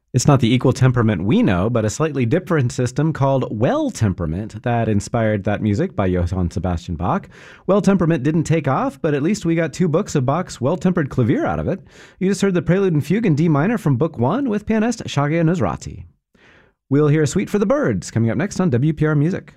It's not the equal temperament we know, but a slightly different system called well temperament that inspired that music by Johann Sebastian Bach. Well temperament didn't take off, but at least we got 2 books of Bach's well-tempered clavier out of it. You just heard the Prelude and Fugue in D minor from Book 1 with pianist Shagya Nusrati. We'll hear a suite for the birds coming up next on WPR Music.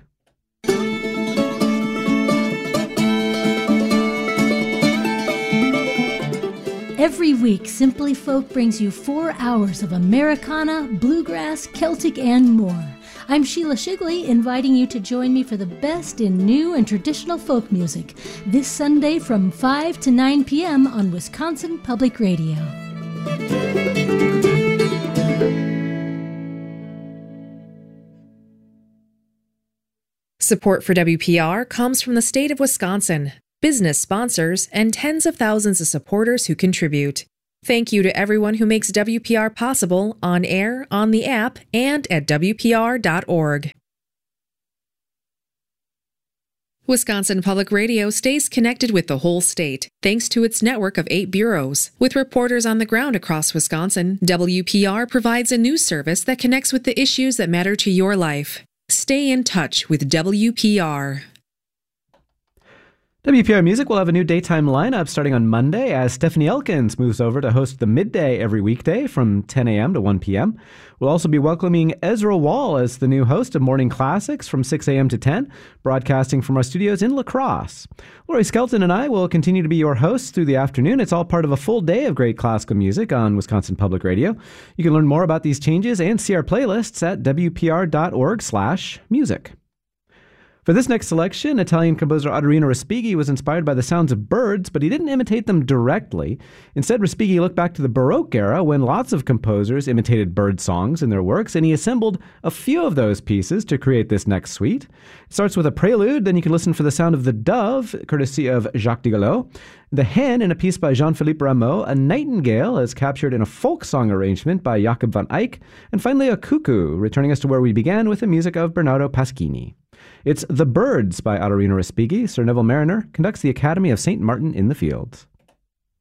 Every week, Simply Folk brings you 4 hours of Americana, bluegrass, Celtic, and more. I'm Sheila Shigley, inviting you to join me for the best in new and traditional folk music this Sunday from 5 to 9 p.m. on Wisconsin Public Radio. Support for WPR comes from the state of Wisconsin, business sponsors, and tens of thousands of supporters who contribute. Thank you to everyone who makes WPR possible on air, on the app, and at WPR.org. Wisconsin Public Radio stays connected with the whole state, thanks to its network of 8 bureaus. With reporters on the ground across Wisconsin, WPR provides a news service that connects with the issues that matter to your life. Stay in touch with WPR. WPR Music will have a new daytime lineup starting on Monday as Stephanie Elkins moves over to host the midday every weekday from 10 a.m. to 1 p.m. We'll also be welcoming Ezra Wall as the new host of Morning Classics from 6 a.m. to 10, broadcasting from our studios in La Crosse. Lori Skelton and I will continue to be your hosts through the afternoon. It's all part of a full day of great classical music on Wisconsin Public Radio. You can learn more about these changes and see our playlists at wpr.org/music. For this next selection, Italian composer Ottorino Respighi was inspired by the sounds of birds, but he didn't imitate them directly. Instead, Respighi looked back to the Baroque era when lots of composers imitated bird songs in their works, and he assembled a few of those pieces to create this next suite. It starts with a prelude, then you can listen for the sound of the dove, courtesy of Jacques Digolo, the hen in a piece by Jean-Philippe Rameau, a nightingale as captured in a folk song arrangement by Jacob van Eyck, and finally a cuckoo, returning us to where we began with the music of Bernardo Pasquini. It's The Birds by Ottorino Respighi. Sir Neville Mariner conducts the Academy of St. Martin in the Fields.